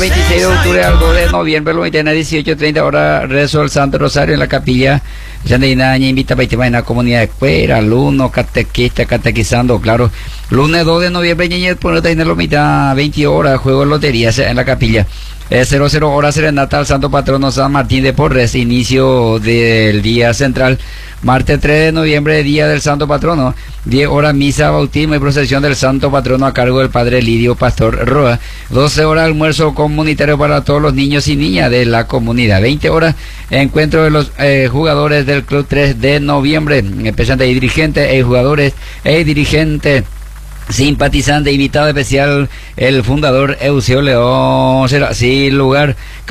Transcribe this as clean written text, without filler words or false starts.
26 de octubre al 2 de noviembre, lo a 18:30 horas, rezo el Santo Rosario en la capilla. Yandeina invita a la comunidad de escuela, alumnos, catequistas, catequizando, claro. Lunes 2 de noviembre, Ñeñez, por tener lo mitad 20 horas, juego de loterías en la capilla. 00 horas, serenata al Santo Patrono San Martín de Porres, inicio del día central. Martes 3 de noviembre, día del Santo Patrono. 10 horas, misa, bautismo y procesión del Santo Patrono a cargo del Padre Lidio Pastor Roa. 12 horas, almuerzo comunitario para todos los niños y niñas de la comunidad. 20 horas, encuentro de los jugadores del Club 3 de noviembre. Empezando ahí dirigentes, jugadores y dirigentes. Simpatizante, invitado especial, el fundador Eusebio León. Será así lugar.